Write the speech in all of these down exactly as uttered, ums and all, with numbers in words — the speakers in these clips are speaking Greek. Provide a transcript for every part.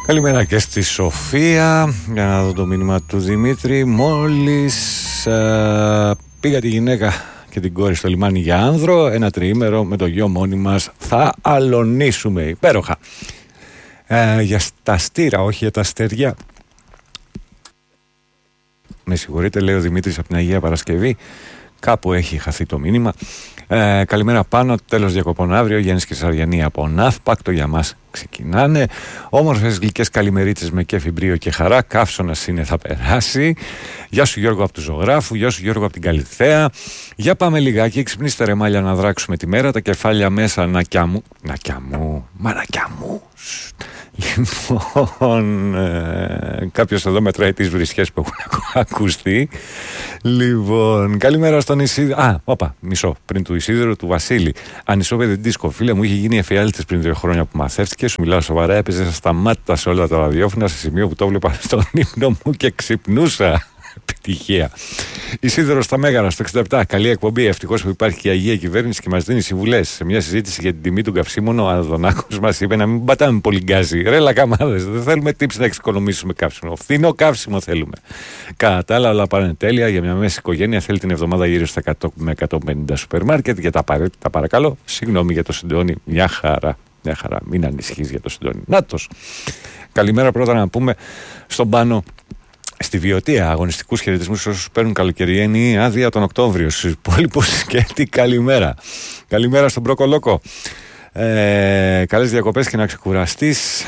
Καλημέρα και στη Σοφία. Για να δω το μήνυμα του Δημήτρη. Μόλις α, πήγα τη γυναίκα και την κόρη στο λιμάνι για άνδρο, ένα τριήμερο με το γιο μόνοι μας θα αλωνίσουμε. Υπέροχα. ε, Για τα στήρα, όχι για τα στεριά. Με συγχωρείτε, λέει ο Δημήτρης από την Αγία Παρασκευή. Κάπου έχει χαθεί το μήνυμα. Ε, καλημέρα πάνω, τέλος διακοπών αύριο. Γιάννης και Σαριανή από Ναύπακτο για μας ξεκινάνε. Όμορφες γλυκές καλημερίτσες με κέφι, μπρίο και χαρά. Καύσωνας είναι, θα περάσει. Γεια σου Γιώργο από του Ζωγράφου. Γεια σου Γιώργο από την Καλυθέα. Για πάμε λιγάκι. Ξυπνήστε ρε μάλια να δράξουμε τη μέρα. Τα κεφάλια μέσα να κιαμού. Να κιαμού. Μα να κιαμού. Λοιπόν, ε, κάποιος εδώ μετράει τις βρισιές που έχουν ακουστεί. Λοιπόν, καλημέρα στον Ισίδωρο. Α, όπα, μισό. Πριν του Ισίδωρου, του Βασίλη. Ανισόπεδη δίσκο. Φίλε μου, είχε γίνει εφιάλτης πριν δύο χρόνια που μαθεύτηκε. Σου μιλάω σοβαρά. Έπαιζε στα μάτια σε όλα τα ραδιόφωνα σε σημείο που το βλέπα στον ύπνο μου και ξυπνούσα. Επιτυχία. Ισίδωρο στα Μέγαρα, στο εξήντα επτά. Καλή εκπομπή. Ευτυχώς που υπάρχει και η Αγία Κυβέρνηση και μας δίνει συμβουλές. Σε μια συζήτηση για την τιμή του καυσίμων, ο Αδωνάκος μας είπε να μην πατάμε πολύ γκάζι. Ρε λακαμάδες, δεν θέλουμε τύψη να εξοικονομήσουμε καύσιμο. Φθηνό καύσιμο θέλουμε. Κατά τα άλλα, όλα πάνε τέλεια. Για μια μέση οικογένεια θέλει την εβδομάδα γύρω στα εκατό με εκατόν πενήντα σούπερ μάρκετ. Για τα απαραίτητα, παρακαλώ. Συγγνώμη για το Συντεώνη. Μια χαρά. Μια χαρά. Μην ανησυχείς για το Συντεώνη. Νάτος. Καλημέρα πρώτα να πούμε στον Πάνο. Στη Βιωτία, αγωνιστικούς χαιρετισμούς όσους παίρνουν καλοκαιριανή άδεια τον Οκτώβριο. Στους υπόλοιπους και τι καλημέρα. Καλημέρα στον Μπροκολόκο. Ε, καλές διακοπές και να ξεκουραστείς.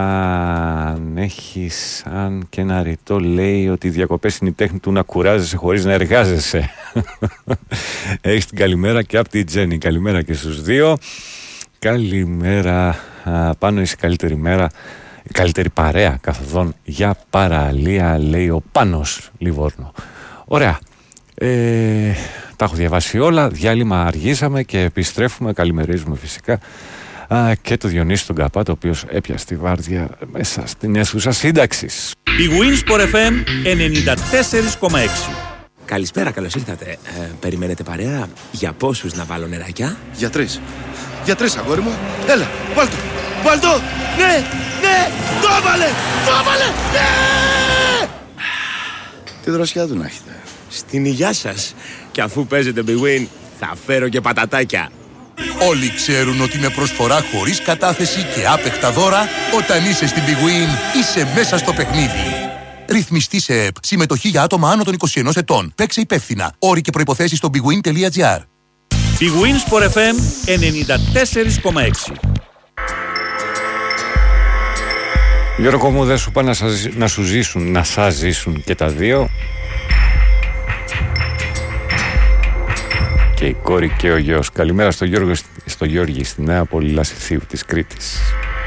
Αν έχεις, αν και ένα ρητό λέει ότι οι διακοπές είναι η τέχνη του να κουράζεσαι χωρίς να εργάζεσαι. Έχεις την καλημέρα και από την Τζέννη. Καλημέρα και στους δύο. Καλημέρα. Α, πάνω είσαι καλύτερη μέρα. Η καλύτερη παρέα καθοδόν για παραλία, λέει ο Πάνος Λιβόρνο. Ωραία. Ε, τα έχω διαβάσει όλα. Διάλειμμα αργήσαμε και επιστρέφουμε. Καλημερίζουμε φυσικά Α, και το Διονύση τον Καπάτο, ο οποίος έπιασε τη βάρδια μέσα στην αίθουσα σύνταξης. Η Winsport εφ εμ ενενήντα τέσσερα κόμμα έξι. Καλησπέρα, καλώς ήρθατε. Ε, περιμένετε παρέα? Για πόσους να βάλω νεράκια? Για τρεις. Για τρεις, αγόρι μου. Έλα, βάλτο. Βάλτο. Ναι, ναι. Το έβαλε. Το έβαλε. Ναι. Τι δροσιά του να έχετε. Στην υγειά σας. Και αφού παίζετε Big Win, θα φέρω και πατατάκια. Όλοι ξέρουν ότι με προσφορά χωρίς κατάθεση και άπεχτα δώρα, όταν είσαι στην Big Win, είσαι μέσα στο παιχνίδι. Ρυθμιστή σε ΕΠ. Συμμετοχή για άτομα άνω των είκοσι ενός ετών. Παίξε υπεύθυνα. Όροι και προϋποθέσεις στο bigwin τελεία gr. Big Winsport εφ εμ ενενήντα τέσσερα κόμμα έξι. Γιώργο μου, δεν σου πάει να, σας, να σου ζήσουν, να σας ζήσουν και τα δύο. Και η κόρη και ο γιος. Καλημέρα στο Γιώργο, στο Γιώργη, στη Νέα Πόλη Λασιθίου της Κρήτης.